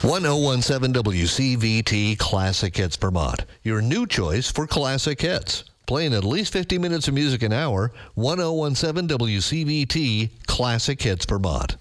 1017 WCVT Classic Hits Vermont, your new choice for classic hits. Playing at least 50 minutes of music an hour, 1017 WCVT Classic Hits Vermont.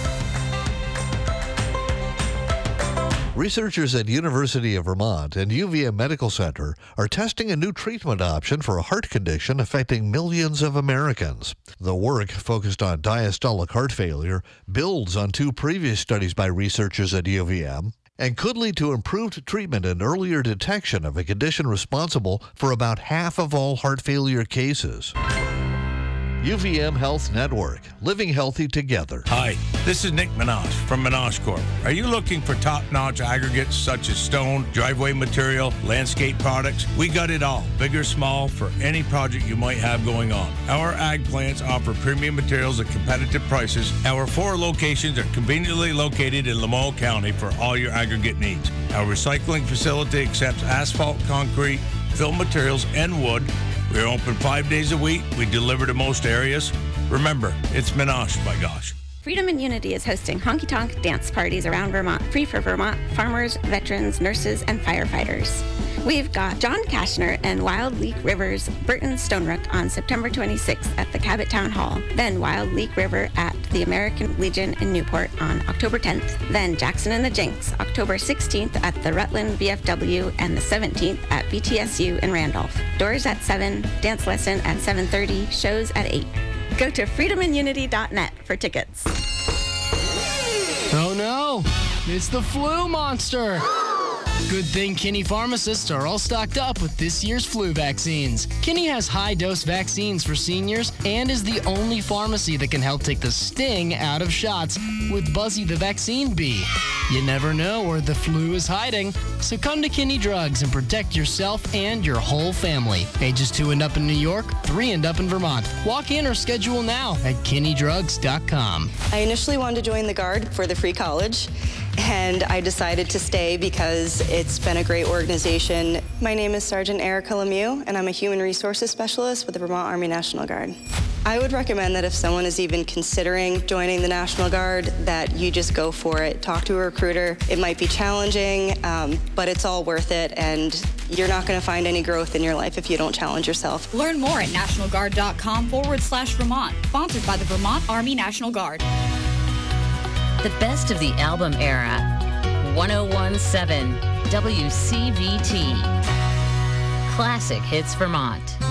Researchers at University of Vermont and UVM Medical Center are testing a new treatment option for a heart condition affecting millions of Americans. The work, focused on diastolic heart failure, builds on two previous studies by researchers at UVM and could lead to improved treatment and earlier detection of a condition responsible for about half of all heart failure cases. UVM Health Network, living healthy together. Hi, this is Nick Minaj from Minaj Corp. Are you looking for top-notch aggregates such as stone, driveway material, landscape products? We got it all, big or small, for any project you might have going on. Our ag plants offer premium materials at competitive prices. Our 4 locations are conveniently located in Lamoille County for all your aggregate needs. Our recycling facility accepts asphalt, concrete, fill materials, and wood. We're open 5 days a week. We deliver to most areas. Remember, it's Minaj, by gosh. Freedom and Unity is hosting honky-tonk dance parties around Vermont, free for Vermont farmers, veterans, nurses, and firefighters. We've got John Kashner and Wild Leak River's Burton Stonerook on September 26th at the Cabot Town Hall. Then Wild Leak River at the American Legion in Newport on October 10th. Then Jackson and the Jinx, October 16th at the Rutland VFW and the 17th at VTSU in Randolph. Doors at 7, dance lesson at 7:30, shows at 8. Go to freedomandunity.net for tickets. Oh no, it's the flu monster. Good thing Kinney pharmacists are all stocked up with this year's flu vaccines. Kinney has high-dose vaccines for seniors and is the only pharmacy that can help take the sting out of shots with Buzzy the Vaccine Bee. You never know where the flu is hiding, so come to Kinney Drugs and protect yourself and your whole family. Ages 2 and up in New York, 3 and up in Vermont. Walk in or schedule now at KinneyDrugs.com. I initially wanted to join the Guard for the free college, and I decided to stay because it's been a great organization. My name is Sergeant Erica Lemieux, and I'm a Human Resources Specialist with the Vermont Army National Guard. I would recommend that if someone is even considering joining the National Guard, that you just go for it. Talk to a recruiter. It might be challenging, but it's all worth it, and you're not going to find any growth in your life if you don't challenge yourself. Learn more at nationalguard.com/Vermont. Sponsored by the Vermont Army National Guard. The best of the album era. 1017 WCVT. Classic Hits Vermont.